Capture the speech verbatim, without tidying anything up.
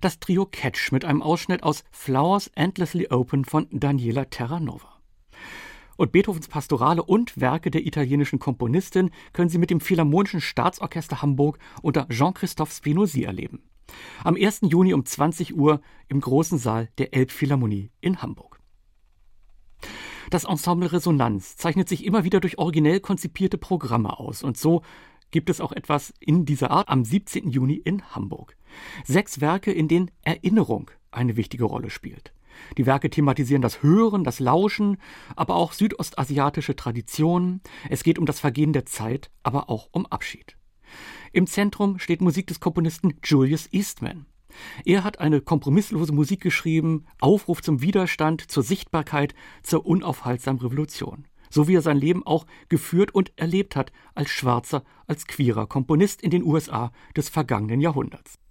das Trio Catch mit einem Ausschnitt aus Flowers Endlessly Open von Daniela Terranova. Und Beethovens Pastorale und Werke der italienischen Komponistin können Sie mit dem Philharmonischen Staatsorchester Hamburg unter Jean-Christophe Spinozzi erleben. Am ersten Juni um zwanzig Uhr im großen Saal der Elbphilharmonie in Hamburg. Das Ensemble Resonanz zeichnet sich immer wieder durch originell konzipierte Programme aus. Und so gibt es auch etwas in dieser Art am siebzehnten Juni in Hamburg. Sechs Werke, in denen Erinnerung eine wichtige Rolle spielt. Die Werke thematisieren das Hören, das Lauschen, aber auch südostasiatische Traditionen. Es geht um das Vergehen der Zeit, aber auch um Abschied. Im Zentrum steht Musik des Komponisten Julius Eastman. Er hat eine kompromisslose Musik geschrieben, Aufruf zum Widerstand, zur Sichtbarkeit, zur unaufhaltsamen Revolution. So wie er sein Leben auch geführt und erlebt hat als schwarzer, als queerer Komponist in den U S A des vergangenen Jahrhunderts.